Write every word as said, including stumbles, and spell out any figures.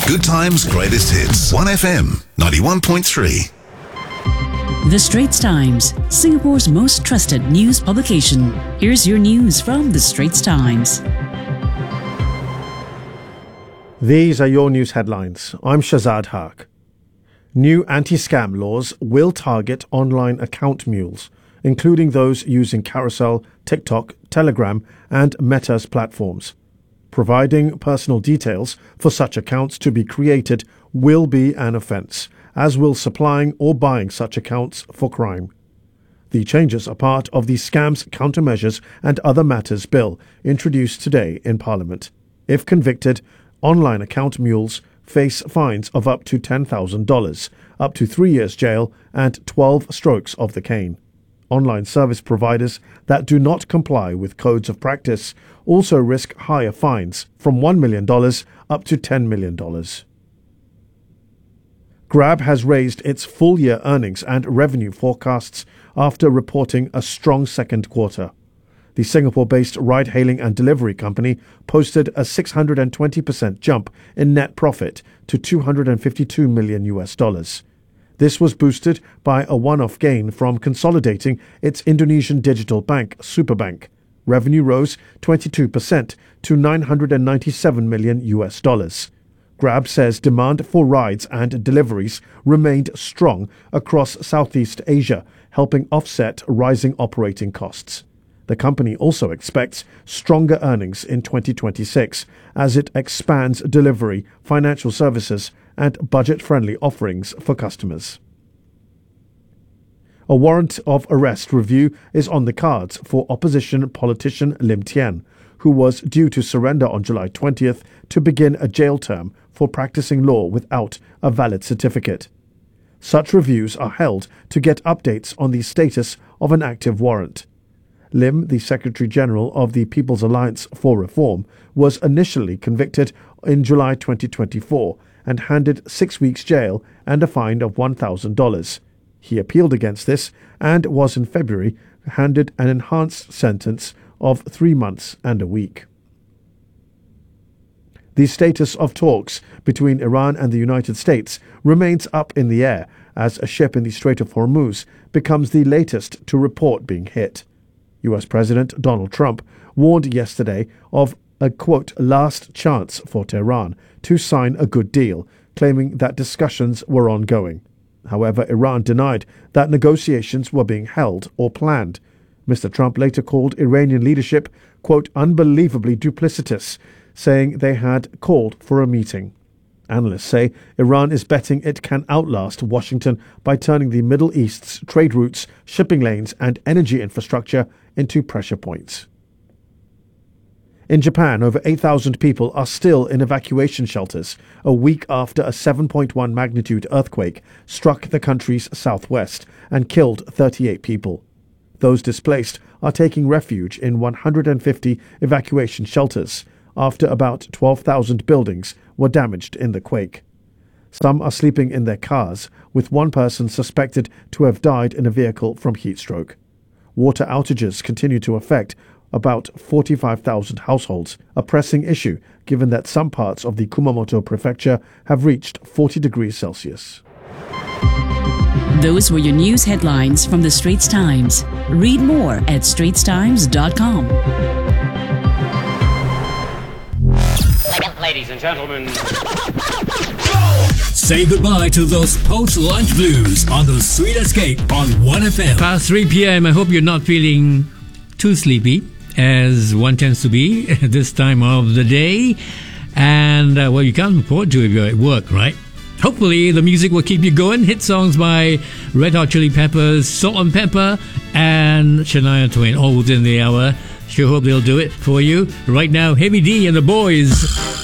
Good Times Greatest Hits. one F M ninety-one point three. The Straits Times, Singapore's most trusted news publication. Here's your news from The Straits Times. These are your news headlines. I'm Shazad Haq. New anti-scam laws will target online account mules, including those using Carousel, TikTok, Telegram and Meta's platforms. Providing personal details for such accounts to be created will be an offence, as will supplying or buying such accounts for crime. The changes are part of the Scams Countermeasures and Other Matters Bill introduced today in Parliament. If convicted, online account mules face fines of up to ten thousand dollars, up to three years jail and twelve strokes of the cane. Online service providers that do not comply with codes of practice also risk higher fines, from one million dollars up to ten million dollars. Grab has raised its full-year earnings and revenue forecasts after reporting a strong second quarter. The Singapore-based ride-hailing and delivery company posted a six hundred twenty percent jump in net profit to two hundred fifty-two million U S dollars. This was boosted by a one-off gain from consolidating its Indonesian digital bank, Superbank. Revenue rose twenty-two percent to nine hundred ninety-seven million U S dollars. Grab says demand for rides and deliveries remained strong across Southeast Asia, helping offset rising operating costs. The company also expects stronger earnings in twenty twenty-six as it expands delivery, financial services, and budget-friendly offerings for customers. A warrant of arrest review is on the cards for opposition politician Lim Tian, who was due to surrender on July twentieth to begin a jail term for practicing law without a valid certificate. Such reviews are held to get updates on the status of an active warrant. Lim, the Secretary-General of the People's Alliance for Reform, was initially convicted in July twenty twenty-four and handed six weeks jail and a fine of one thousand dollars. He appealed against this and was in February handed an enhanced sentence of three months and a week. The status of talks between Iran and the United States remains up in the air as a ship in the Strait of Hormuz becomes the latest to report being hit. U S President Donald Trump warned yesterday of a, quote, last chance for Tehran to sign a good deal, claiming that discussions were ongoing. However, Iran denied that negotiations were being held or planned. Mister Trump later called Iranian leadership, quote, unbelievably duplicitous, saying they had called for a meeting. Analysts say Iran is betting it can outlast Washington by turning the Middle East's trade routes, shipping lanes, and energy infrastructure into pressure points. In Japan, over eight thousand people are still in evacuation shelters a week after a seven point one magnitude earthquake struck the country's southwest and killed thirty-eight people. Those displaced are taking refuge in one hundred fifty evacuation shelters after about twelve thousand buildings were damaged in the quake. Some are sleeping in their cars, with one person suspected to have died in a vehicle from heat stroke. Water outages continue to affect about forty-five thousand households, a pressing issue given that some parts of the Kumamoto prefecture have reached forty degrees Celsius. Those were your news headlines from The Straits Times. Read more at straits times dot com. Ladies and gentlemen, say goodbye to those post-lunch blues on the Sweet Escape on one F M. Past three p.m. I hope you're not feeling too sleepy, as one tends to be at this time of the day. And, uh, well, you can't afford to if you're at work, right? Hopefully the music will keep you going. Hit songs by Red Hot Chili Peppers, Salt and Pepper, and Shania Twain, all within the hour. Sure hope they'll do it for you. Right now, Heavy D and the Boys.